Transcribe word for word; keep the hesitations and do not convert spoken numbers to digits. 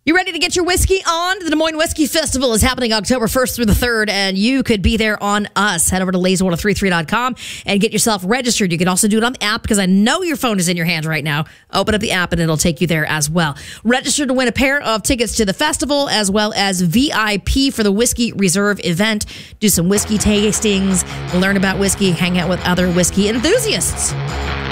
You ready to get your whiskey on? The Des Moines Whiskey Festival is happening October first through the third, and you could be there on us. Head over to laser one oh three three dot com and get yourself registered. You can also do it on the app because I know your phone is in your hands right now. Open up the app and it'll take you there as well. Register to win a pair of tickets to the festival as well as V I P for the Whiskey Reserve event. Do some whiskey tastings, learn about whiskey, hang out with other whiskey enthusiasts.